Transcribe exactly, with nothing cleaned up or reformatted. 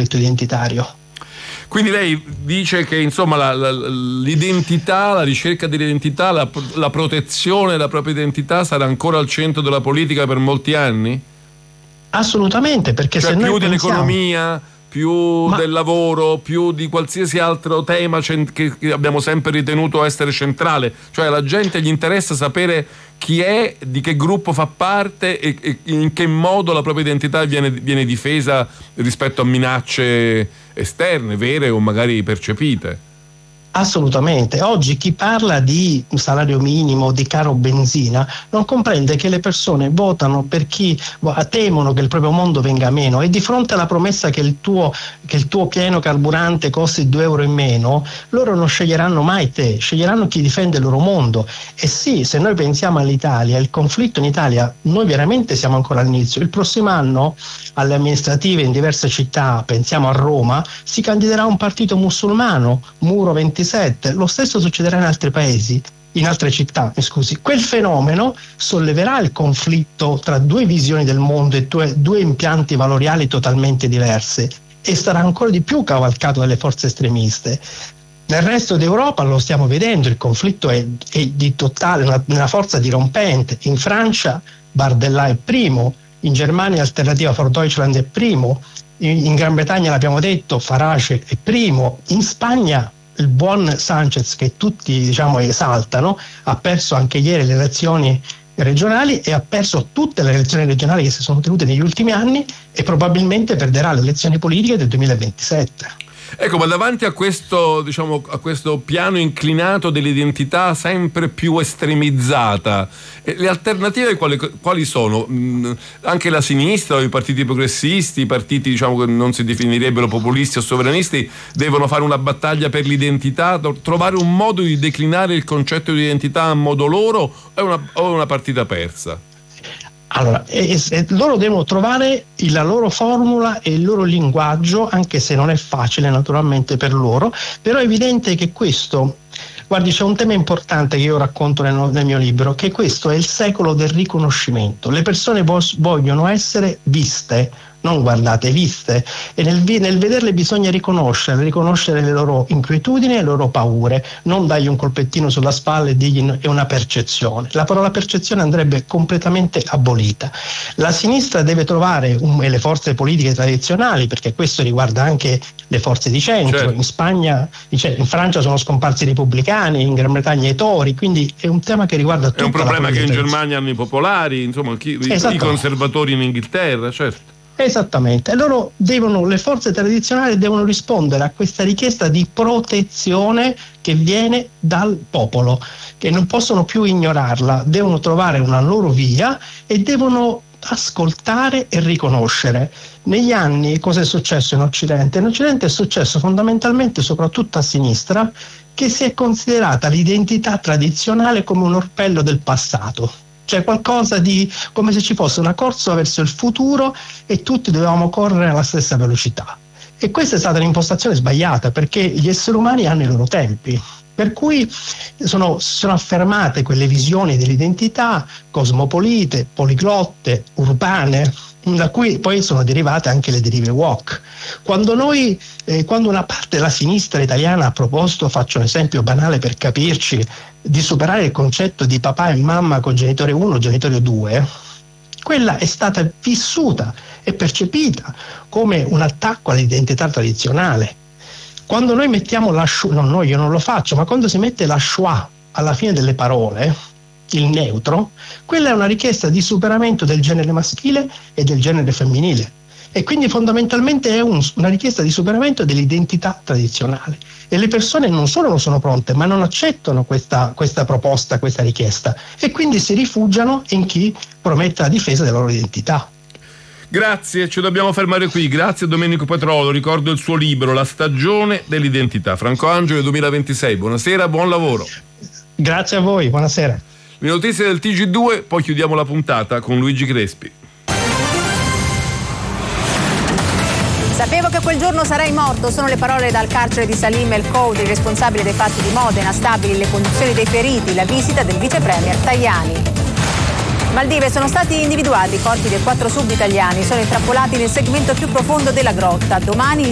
conflitto identitario. Quindi lei dice che insomma la, la, l'identità, la ricerca dell'identità, la, la protezione della propria identità sarà ancora al centro della politica per molti anni? Assolutamente, perché cioè se più noi dell'economia, pensiamo... più Ma... del lavoro, più di qualsiasi altro tema cent- che abbiamo sempre ritenuto essere centrale. Cioè la gente gli interessa sapere chi è, di che gruppo fa parte e, e in che modo la propria identità viene, viene difesa rispetto a minacce esterne, vere o magari percepite. Assolutamente. Oggi chi parla di salario minimo, di caro benzina, non comprende che le persone votano per chi temono che il proprio mondo venga meno, e di fronte alla promessa che il tuo, che il tuo pieno carburante costi due euro in meno, loro non sceglieranno mai te, sceglieranno chi difende il loro mondo. E sì, se noi pensiamo all'Italia, il conflitto in Italia, noi veramente siamo ancora all'inizio. Il prossimo anno alle amministrative in diverse città, pensiamo a Roma, si candiderà un partito musulmano, Muro ventisette. Lo stesso succederà in altri paesi, in altre città, mi scusi. Quel fenomeno solleverà il conflitto tra due visioni del mondo e due, due impianti valoriali totalmente diverse, e sarà ancora di più cavalcato dalle forze estremiste. Nel resto d'Europa lo stiamo vedendo, il conflitto è, è di totale, una, una forza dirompente. In Francia Bardella è primo, in Germania Alternativa for Deutschland è primo, in, in Gran Bretagna l'abbiamo detto, Farage è primo, in Spagna il buon Sanchez, che tutti diciamo esaltano, ha perso anche ieri le elezioni regionali e ha perso tutte le elezioni regionali che si sono tenute negli ultimi anni, e probabilmente perderà le elezioni politiche del duemilaventisette. Ecco, ma davanti a questo, diciamo, a questo piano inclinato dell'identità sempre più estremizzata, eh, le alternative quali, quali sono? Mm, anche la sinistra, o i partiti progressisti, i partiti diciamo che non si definirebbero populisti o sovranisti, devono fare una battaglia per l'identità, trovare un modo di declinare il concetto di identità a modo loro, o è una, o è una partita persa? Allora, e, e loro devono trovare la loro formula e il loro linguaggio, anche se non è facile naturalmente per loro, però è evidente che questo, guardi, c'è un tema importante che io racconto nel, nel mio libro, che questo è il secolo del riconoscimento. Le persone vos, vogliono essere viste, non guardate, viste, e nel, nel vederle bisogna riconoscere, riconoscere le loro inquietudini e le loro paure, non dargli un colpettino sulla spalla e dirgli è una percezione. La parola percezione andrebbe completamente abolita. La sinistra deve trovare, un, e le forze politiche tradizionali, perché questo riguarda anche le forze di centro, certo. In Spagna, in Francia sono scomparsi i repubblicani, in Gran Bretagna i tori, quindi è un tema che riguarda tutta la politica. È un problema che in Germania hanno i popolari, insomma chi, i conservatori in Inghilterra, certo. Esattamente, e loro devono, le forze tradizionali devono rispondere a questa richiesta di protezione che viene dal popolo, che non possono più ignorarla, devono trovare una loro via e devono ascoltare e riconoscere. Negli anni cosa è successo in Occidente? In Occidente è successo fondamentalmente, soprattutto a sinistra, che si è considerata l'identità tradizionale come un orpello del passato. Cioè qualcosa di, come se ci fosse una corsa verso il futuro e tutti dovevamo correre alla stessa velocità. E questa è stata un'impostazione sbagliata, perché gli esseri umani hanno i loro tempi. Per cui sono, sono affermate quelle visioni dell'identità cosmopolite, poliglotte, urbane, da cui poi sono derivate anche le derive woke. Quando noi, eh, quando una parte della sinistra italiana ha proposto, faccio un esempio banale per capirci, di superare il concetto di papà e mamma con genitore uno, genitore due, quella è stata vissuta e percepita come un attacco all'identità tradizionale. Quando noi mettiamo la Shoah, no, noi io non lo faccio, ma quando si mette la Shoah alla fine delle parole, il neutro, quella è una richiesta di superamento del genere maschile e del genere femminile, e quindi fondamentalmente è un, una richiesta di superamento dell'identità tradizionale, e le persone non solo non sono pronte, ma non accettano questa, questa proposta, questa richiesta, e quindi si rifugiano in chi promette la difesa della loro identità. Grazie, ci dobbiamo fermare qui. Grazie a Domenico Petrolo, ricordo il suo libro La stagione dell'identità, Franco Angelo duemilaventisei. Buonasera, buon lavoro. Grazie a voi, buonasera. Le notizie del T G due, poi chiudiamo la puntata con Luigi Crespi. Sapevo che quel giorno sarei morto, sono le parole dal carcere di Salim El Khoury, il responsabile dei fatti di Modena. Stabili le condizioni dei feriti, la visita del vice premier Tajani. Maldive, sono stati individuati i corpi dei quattro sub italiani, sono intrappolati nel segmento più profondo della grotta. Domani